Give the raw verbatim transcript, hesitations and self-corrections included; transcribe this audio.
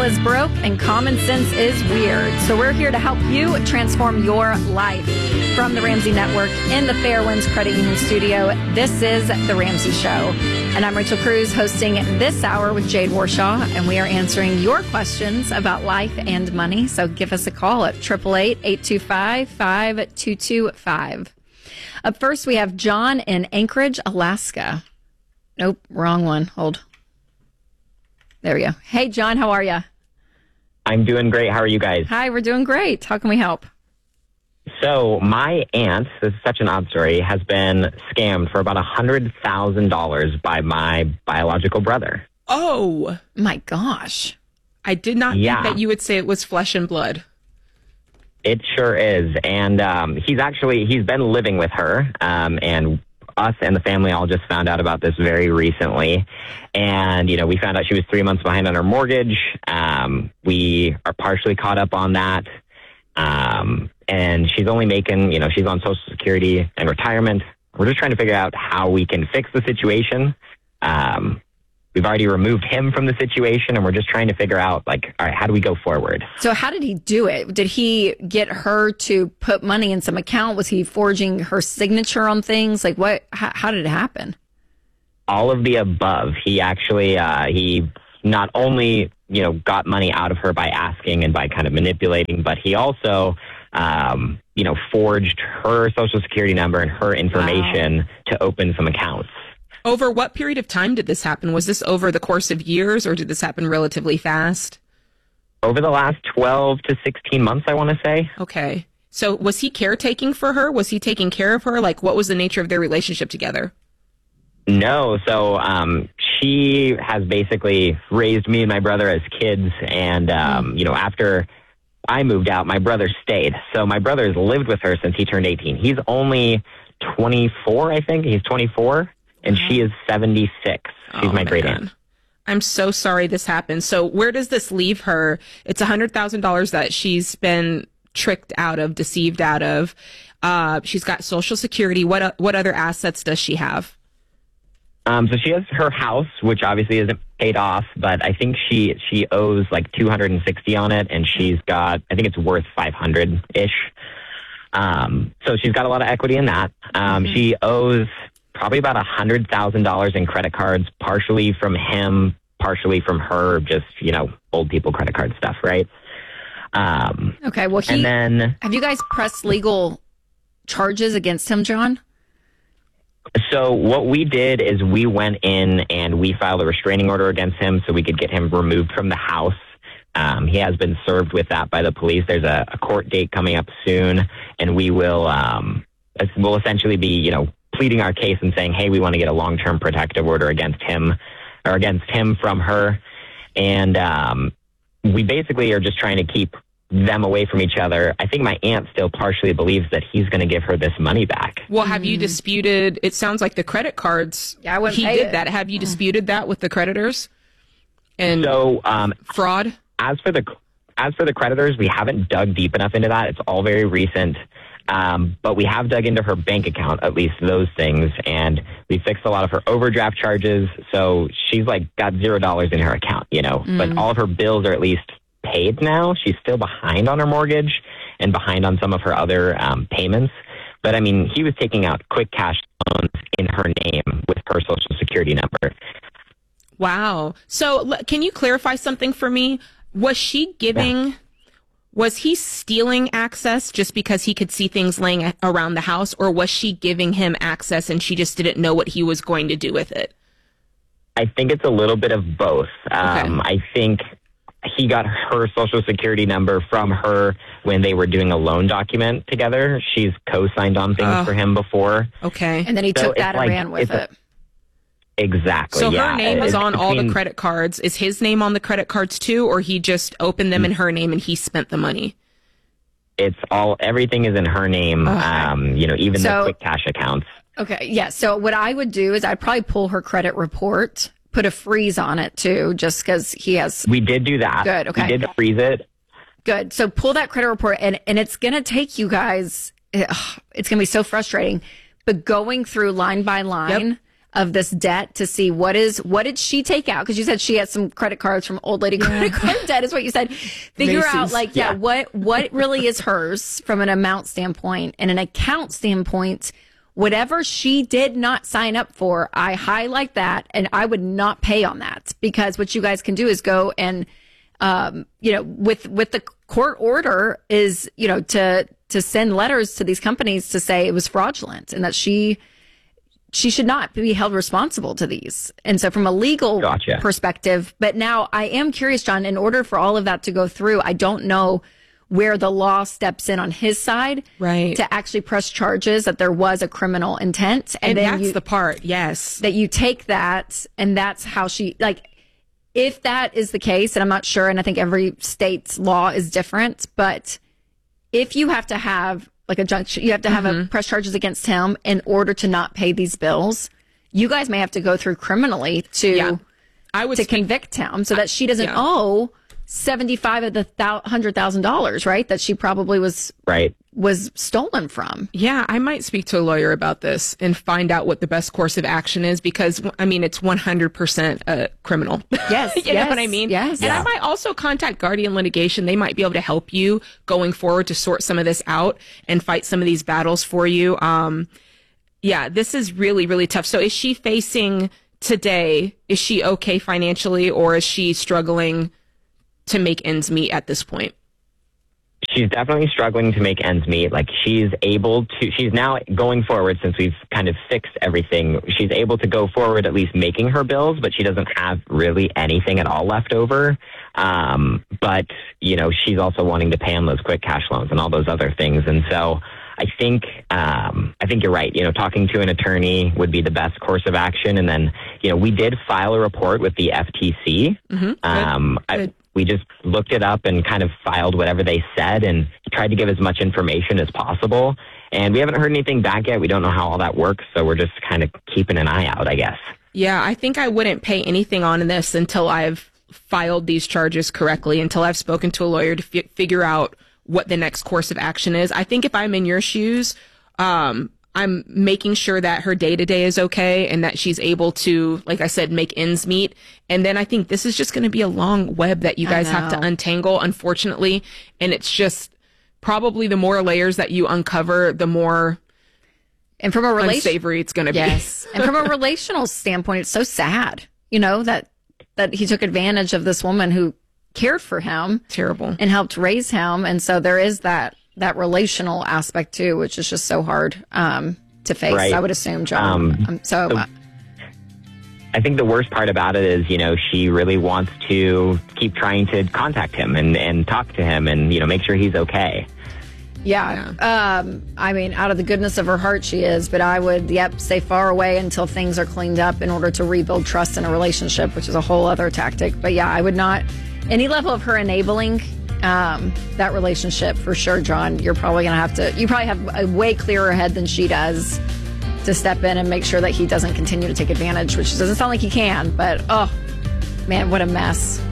is broke and common sense is weird. So we're here to help you transform your life. From the Ramsey Network in the Fairwinds Credit Union studio, this is The Ramsey Show. And I'm Rachel Cruz hosting this hour with Jade Warshaw, and we are answering your questions about life and money. So give us a call at eight eight eight, eight two five, five two two five. Up first, we have John in Anchorage, Alaska. Nope, wrong one. Hold. There we go. Hey, John, how are you? I'm doing great. How are you guys? Hi, we're doing great. How can we help? So my aunt, this is such an odd story, has been scammed for about one hundred thousand dollars by my biological brother. Oh, my gosh. I did not yeah. think that you would say it was flesh and blood. It sure is. And um, he's actually, he's been living with her, um, and us and the family all just found out about this very recently. And, you know, we found out she was three months behind on her mortgage. Um, we are partially caught up on that. Um, and she's only making, you know, she's on Social Security and retirement. We're just trying to figure out how we can fix the situation. Um, we've already removed him from the situation, and we're just trying to figure out, like, all right, how do we go forward? So how did he do it? Did he get her to put money in some account? Was he forging her signature on things? Like, what, how, how did it happen? All of the above. He actually, uh, he not only, you know, got money out of her by asking and by kind of manipulating, but he also, um, you know, forged her Social Security number and her information wow. to open some accounts. Over what period of time did this happen? Was this over the course of years, or did this happen relatively fast? Over the last twelve to sixteen months, I want to say. Okay. So was he caretaking for her? Was he taking care of her? Like, what was the nature of their relationship together? No. So um, she has basically raised me and my brother as kids. And, um, mm. you know, after I moved out, my brother stayed. So my brother has lived with her since he turned eighteen. He's only twenty-four, I think. He's twenty-four. And she is seventy-six. She's oh, my great man. aunt. I'm so sorry this happened. So where does this leave her? It's one hundred thousand dollars that she's been tricked out of, deceived out of. Uh, she's got Social Security. What what other assets does she have? Um, so she has her house, which obviously isn't paid off, but I think she she owes like two hundred sixty on it, and she's got, I think it's worth five hundred ish. Um, so she's got a lot of equity in that. Um, mm-hmm. She owes probably about one hundred thousand dollars in credit cards, partially from him, partially from her, just, you know, old people credit card stuff, right? Um, okay, well, he, and then, have you guys pressed legal charges against him, John? So what we did is we went in and we filed a restraining order against him so we could get him removed from the house. Um, he has been served with that by the police. There's a, a court date coming up soon, and we will um, we'll essentially be, you know, pleading our case and saying, hey, we want to get a long-term protective order against him or against him from her. And um, we basically are just trying to keep them away from each other. I think my aunt still partially believes that he's going to give her this money back. Well, have mm. you disputed, it sounds like the credit cards, yeah, I wouldn't he pay did it. that. Have you disputed that with the creditors? And so, um, fraud? As for the as for the creditors, we haven't dug deep enough into that. It's all very recent. Um, but we have dug into her bank account, at least those things, and we fixed a lot of her overdraft charges. So she's like got zero dollars in her account, you know, mm. but all of her bills are at least paid now. She's still behind on her mortgage and behind on some of her other um, payments. But I mean, he was taking out quick cash loans in her name with her Social Security number. Wow. So l- can you clarify something for me? Was she giving... Yeah. Was he stealing access just because he could see things laying around the house, or was she giving him access and she just didn't know what he was going to do with it? I think it's a little bit of both. Um, okay. I think he got her Social Security number from her when they were doing a loan document together. She's co-signed on things oh. for him before. Okay. And then he so took that and like, ran with it. A, Exactly. So yeah. her name is it's on between, all the credit cards. Is his name on the credit cards too, or he just opened them in her name and he spent the money? It's all, everything is in her name. Okay. Um, you know, even so, the quick cash accounts. Okay. Yeah. So what I would do is I'd probably pull her credit report, put a freeze on it too, just because he has. We did do that. Good. Okay. We did freeze it. Good. So pull that credit report, and, and it's going to take you guys, ugh, it's going to be so frustrating, but going through line by line. Yep. of this debt to see what is what did she take out, because you said she had some credit cards from old lady credit card debt is what you said. Figure Macy's. out like yeah, Yeah. what what really is hers from an amount standpoint and an account standpoint. Whatever she did not sign up for, I highlight that, and I would not pay on that, because what you guys can do is go and, um, you know, with with the court order is, you know, to to send letters to these companies to say it was fraudulent and that she she should not be held responsible to these. And so, from a legal Gotcha. perspective, but now I am curious, John. In order for all of that to go through, I don't know where the law steps in on his side, Right. to actually press charges that there was a criminal intent. And, And, then that's you, the part. Yes. that you take that, and that's how she, like, if that is the case, and I'm not sure, and I think every state's law is different, but if you have to have, like, a junction, you have to have Mm-hmm. a press charges against him in order to not pay these bills, you guys may have to go through criminally to, Yeah. I would to speak- convict him so that she doesn't Yeah. owe seventy-five of the thou- one hundred thousand dollars, right? That she probably was Right. was stolen from. Yeah, I might speak to a lawyer about this and find out what the best course of action is, because, I mean, it's one hundred percent uh, criminal. Yes, you know yes, what I mean? yes. And Yeah. I might also contact Guardian Litigation. They might be able to help you going forward to sort some of this out and fight some of these battles for you. Um, yeah, this is really, really tough. So is she facing today, is she okay financially, or is she struggling to make ends meet at this point? She's definitely struggling to make ends meet. Like, she's able to, she's now going forward, since we've kind of fixed everything, she's able to go forward at least making her bills, but she doesn't have really anything at all left over. Um, but, you know, she's also wanting to pay on those quick cash loans and all those other things. And so I think, um, I think you're right. You know, talking to an attorney would be the best course of action. And then, you know, we did file a report with the F T C. Mm-hmm. Um, I, Good. we just looked it up and kind of filed whatever they said and tried to give as much information as possible. And we haven't heard anything back yet. We don't know how all that works. So we're just kind of keeping an eye out, I guess. Yeah, I think I wouldn't pay anything on this until I've filed these charges correctly, until I've spoken to a lawyer to fi- figure out what the next course of action is. I think if I'm in your shoes, um, I'm making sure that her day to day is okay and that she's able to, like I said, make ends meet. And then I think this is just going to be a long web that you I guys have to know. untangle, unfortunately. And it's just probably the more layers that you uncover, the more And from a relation, unsavory it's going to yes, and from a relational standpoint, it's so sad, you know, that that he took advantage of this woman who cared for him be terrible. and helped raise him, and so there is that that relational aspect too, which is just so hard um, to face. Right. I would assume, John. Um, um, so. so- uh, I think the worst part about it is, you know, she really wants to keep trying to contact him and, and talk to him and, you know, make sure he's okay. Yeah. Um, I mean, out of the goodness of her heart, she is. But I would, yep, stay far away until things are cleaned up in order to rebuild trust in a relationship, which is a whole other tactic. But yeah, I would not, any level of her enabling um, that relationship for sure, John, you're probably going to have to, you probably have a way clearer head than she does to step in and make sure that he doesn't continue to take advantage, which doesn't sound like he can. But, oh, man, what a mess.